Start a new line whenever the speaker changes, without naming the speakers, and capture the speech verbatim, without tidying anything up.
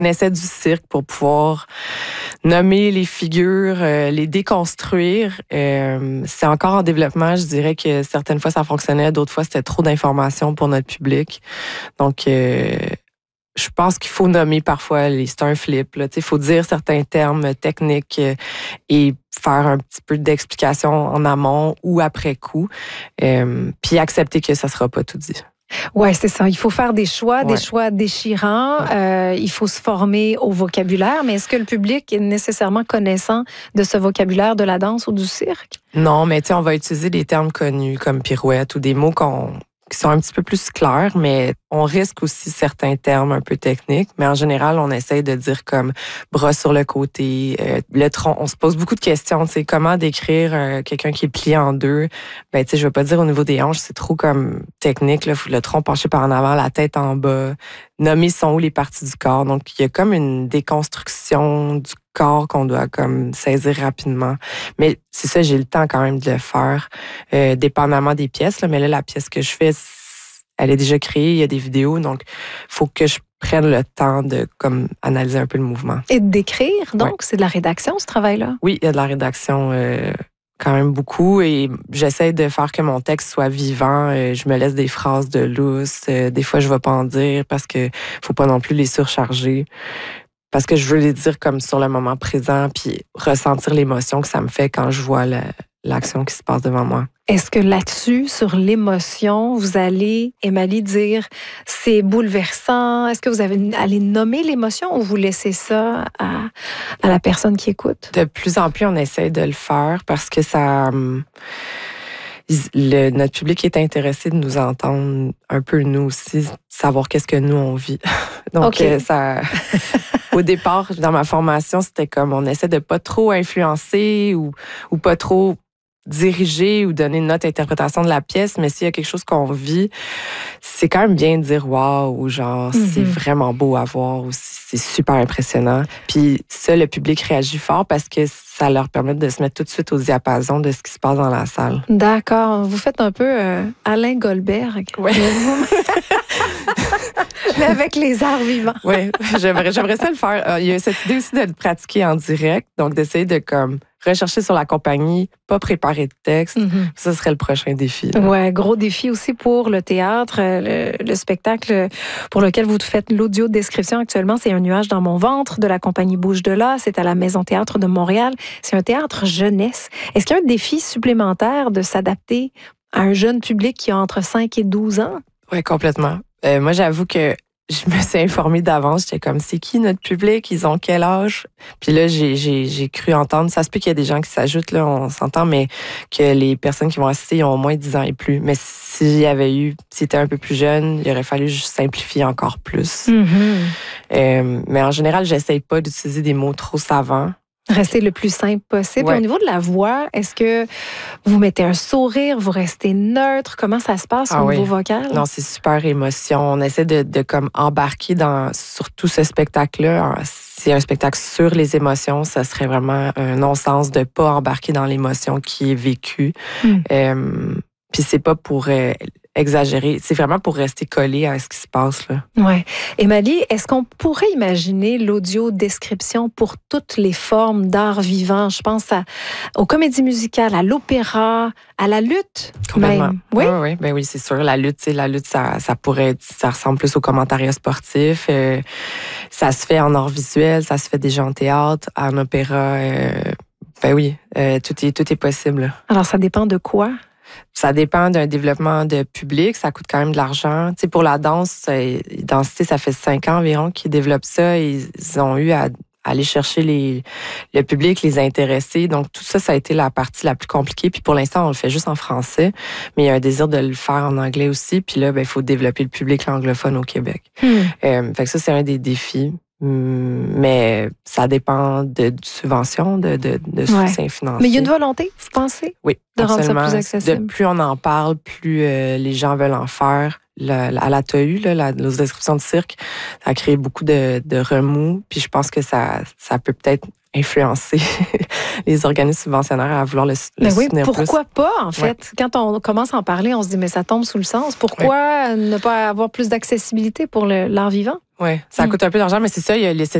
essaie du cirque pour pouvoir nommer les figures, euh, les déconstruire. Euh, c'est encore en développement. Je dirais que certaines fois, ça fonctionnait. D'autres fois, c'était trop d'informations pour notre public. Donc, euh, je pense qu'il faut nommer parfois les c'est un flip. Il faut dire certains termes techniques euh, et faire un petit peu d'explication en amont ou après coup, euh, puis accepter que ça ne sera pas tout dit.
Oui, c'est ça. Il faut faire des choix,
ouais.
des choix déchirants. Ouais. Euh, il faut se former au vocabulaire. Mais est-ce que le public est nécessairement connaissant de ce vocabulaire de la danse ou du cirque?
Non, mais tu sais, on va utiliser des termes connus comme pirouette ou des mots qu'on qui sont un petit peu plus clairs, mais on risque aussi certains termes un peu techniques. Mais en général, on essaye de dire comme bras sur le côté, euh, le tronc. On se pose beaucoup de questions. Tu sais, comment décrire euh, quelqu'un qui est plié en deux? Ben, tu sais, je veux pas dire au niveau des hanches, c'est trop comme technique. Là, le tronc penché par en avant, la tête en bas. Nommer sont où les parties du corps. Donc, il y a comme une déconstruction du corps qu'on doit comme saisir rapidement. Mais c'est ça, j'ai le temps quand même de le faire, euh, dépendamment des pièces. Là. Mais là, la pièce que je fais, elle est déjà créée, il y a des vidéos, donc il faut que je prenne le temps de comme analyser un peu le mouvement.
Et de décrire, donc,
ouais.
C'est de la rédaction, ce travail-là?
Oui, il y a de la rédaction euh, quand même beaucoup et j'essaie de faire que mon texte soit vivant. Euh, je me laisse des phrases de lousse. Euh, des fois, je ne vais pas en dire parce que faut pas non plus les surcharger. Parce que je veux les dire comme sur le moment présent puis ressentir l'émotion que ça me fait quand je vois la, l'action qui se passe devant moi.
Est-ce que là-dessus, sur l'émotion, vous allez, Émalie, dire c'est bouleversant? Est-ce que vous avez, allez nommer l'émotion ou vous laissez ça à, à la personne qui écoute?
De plus en plus, on essaie de le faire parce que ça... Le, notre public est intéressé de nous entendre un peu nous aussi, savoir qu'est-ce que nous on vit. Donc, okay. euh, ça... Au départ, dans ma formation, c'était comme on essaie de pas trop influencer ou, ou pas trop diriger ou donner notre interprétation de la pièce, mais s'il y a quelque chose qu'on vit, c'est quand même bien de dire wow ou genre mm-hmm. c'est vraiment beau à voir ou c'est super impressionnant. Puis ça, le public réagit fort parce que ça leur permet de se mettre tout de suite au diapason de ce qui se passe dans la salle.
D'accord. Vous faites un peu euh, Alain Goldberg.
Oui.
Mais avec les arts vivants.
Oui, j'aimerais, j'aimerais ça le faire. Il y a cette idée aussi de le pratiquer en direct, donc d'essayer de comme rechercher sur la compagnie, pas préparer de texte. Mm-hmm. Ça serait le prochain défi.
Oui, gros défi aussi pour le théâtre. Le, le spectacle pour lequel vous faites l'audio-description actuellement, c'est Un nuage dans mon ventre de la compagnie Bouge de là. C'est à la Maison Théâtre de Montréal. C'est un théâtre jeunesse. Est-ce qu'il y a un défi supplémentaire de s'adapter à un jeune public qui a entre cinq et douze ans?
Oui, complètement. Euh, moi, j'avoue que je me suis informée d'avance. J'étais comme, c'est qui notre public? Ils ont quel âge? Puis là, j'ai, j'ai, j'ai cru entendre. Ça se peut qu'il y a des gens qui s'ajoutent, là, on s'entend, mais que les personnes qui vont assister ont au moins dix ans et plus. Mais s'il y avait eu, s'ils étaient un peu plus jeunes, il aurait fallu juste simplifier encore plus.
Mm-hmm.
Euh, mais en général, j'essaye pas d'utiliser des mots trop savants.
Rester le plus simple possible.
Ouais.
Au niveau de la voix, est-ce que vous mettez un sourire, vous restez neutre? Comment ça se passe
ah
au
oui.
niveau vocal?
Non, c'est super émotion. On essaie de, de comme embarquer dans surtout ce spectacle-là. C'est un spectacle sur les émotions. Ça serait vraiment un non-sens de ne pas embarquer dans l'émotion qui est vécue. Mm. Euh, puis c'est pas pour euh, exagérer, c'est vraiment pour rester collé à ce qui se passe là.
Ouais. Émalie, est-ce qu'on pourrait imaginer l'audio-description pour toutes les formes d'art vivant? Je pense à, aux comédies musicales, à l'opéra, à la lutte.
Complètement.
Même. Oui,
oui, oui, ben oui, c'est sûr. La lutte, la lutte, ça, ça pourrait, être, ça ressemble plus au commentariat sportif. Euh, ça se fait en art visuel, ça se fait déjà en théâtre, en opéra. Euh, ben oui, euh, tout est, tout est possible.
Alors, ça dépend de quoi?
Ça dépend d'un développement de public, ça coûte quand même de l'argent. Tu sais, pour la danse, Densité, ça fait cinq ans environ qu'ils développent ça. Ils ont eu à aller chercher les, le public, les intéresser. Donc, tout ça, ça a été la partie la plus compliquée. Puis pour l'instant, on le fait juste en français, mais il y a un désir de le faire en anglais aussi. Puis là, ben, il faut développer le public anglophone au Québec. Hmm. Euh, fait que ça, c'est un des défis. Mais ça dépend de, de subventions, de, de, de soutien ouais. financier.
Mais il y a une volonté, vous pensez?
Oui,
de
absolument.
rendre ça plus accessible.
De plus on en parle, plus euh, les gens veulent en faire. La, la, à la T A U, là, la, la description de cirque, ça a créé beaucoup de, de remous. Puis je pense que ça, ça peut peut-être influencer les organismes subventionnaires à vouloir le, le
mais oui,
soutenir
pourquoi
plus.
Pourquoi pas, en fait?
Ouais.
Quand on commence à en parler, on se dit, mais ça tombe sous le sens. Pourquoi ouais. ne pas avoir plus d'accessibilité pour le, l'art vivant?
Oui, ça
Mm.
coûte un peu d'argent, mais c'est ça, il y a les